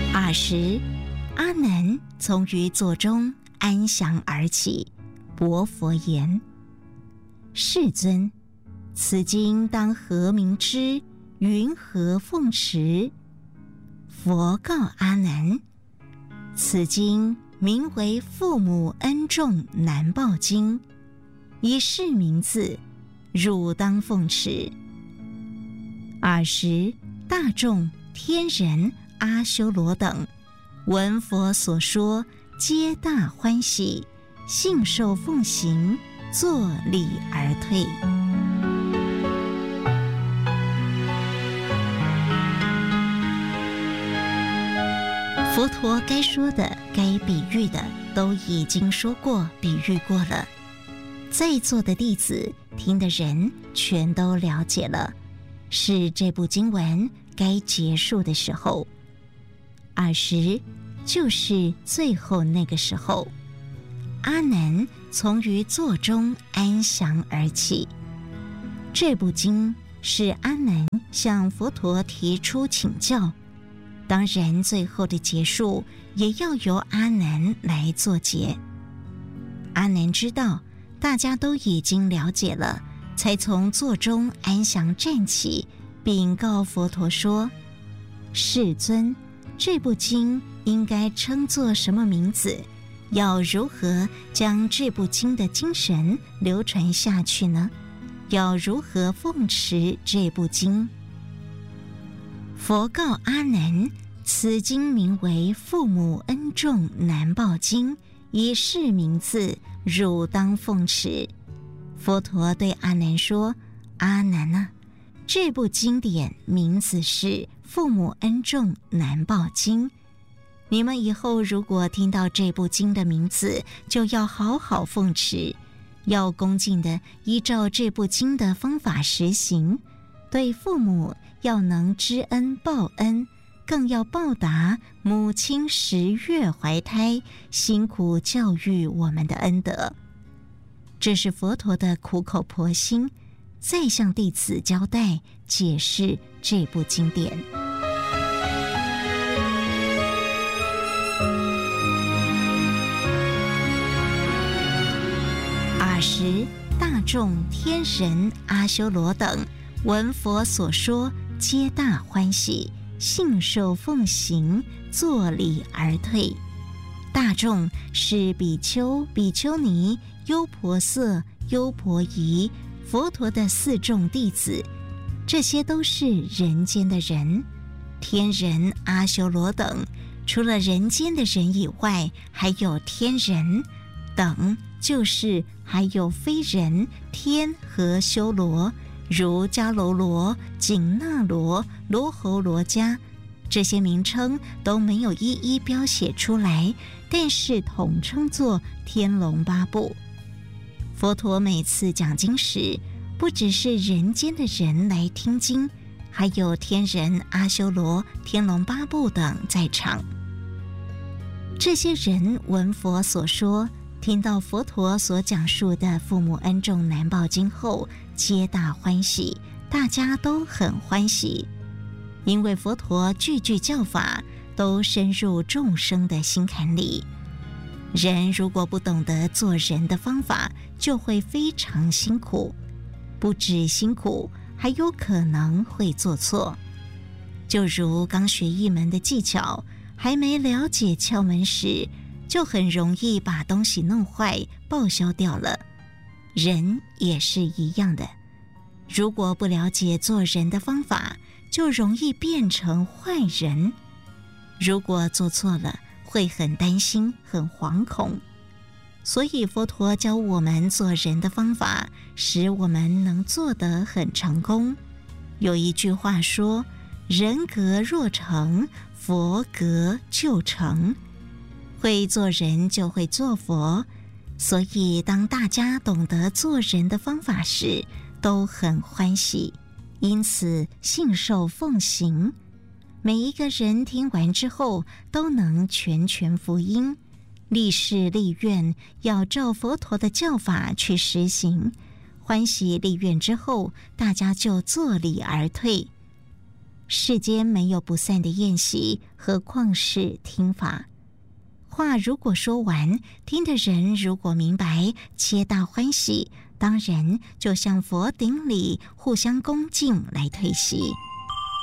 20阿难从于座中安详而起，薄佛言：世尊，此经当何名之？云何奉持？佛告阿难：此经名为父母恩重难报经，以是名字，汝当奉持。20大众、天人、阿修罗等闻佛所说，皆大欢喜，信受奉行，作礼而退。佛陀该说的、该比喻的都已经说过、比喻过了，在座的弟子、听的人全都了解了，是这部经文该结束的时候。20就是最后那个时候，阿难从于座中安详而起。这部经是阿难向佛陀提出请教，当然最后的结束也要由阿难来作结。阿难知道大家都已经了解了，才从座中安详站起，禀告佛陀说：世尊，这部经应该称作什么名字？要如何将这部经的精神流传下去呢？要如何奉持这部经？佛告阿难：此经名为父母恩重难报经，以是名字，汝当奉持。佛陀对阿难说：阿难啊，这部经典名字是父母恩重难报经，你们以后如果听到这部经的名字，就要好好奉持，要恭敬地依照这部经的方法实行，对父母要能知恩报恩，更要报答母亲10月怀胎辛苦教育我们的恩德。这是佛陀的苦口婆心，再向弟子交代解释这部经典。20大众、天人、阿修罗等闻佛所说，皆大欢喜，信受奉行，作礼而退。大众是比丘、比丘尼、优婆塞、优婆夷、佛陀的4众弟子，这些都是人间的人。天人、阿修罗等，除了人间的人以外，还有天人等，就是还有非人、天和修罗，如迦楼罗、紧那罗、罗侯罗迦，这些名称都没有一一标写出来，但是统称作天龙八部。佛陀每次讲经时，不只是人间的人来听经，还有天人、阿修罗、天龙八部等在场。这些人闻佛所说，听到佛陀所讲述的父母恩重难报经后，皆大欢喜，大家都很欢喜，因为佛陀句句教法都深入众生的心坎里。人如果不懂得做人的方法，就会非常辛苦，不止辛苦，还有可能会做错。就如刚学一门的技巧，还没了解窍门时，就很容易把东西弄坏，报销掉了。人也是一样的，如果不了解做人的方法，就容易变成坏人。如果做错了，会很担心，很惶恐。所以佛陀教我们做人的方法，使我们能做得很成功。有一句话说，人格若成，佛格就成。会做人就会做佛，所以当大家懂得做人的方法时，都很欢喜，因此信受奉行。每一个人听完之后，都能全福音，立誓立愿要照佛陀的教法去实行。欢喜立愿之后，大家就作礼而退。 世间没有不散的宴席，何况是听法。话如果说完，听的人如果明白，皆大欢喜，当然就向佛顶礼，互相恭敬来退席。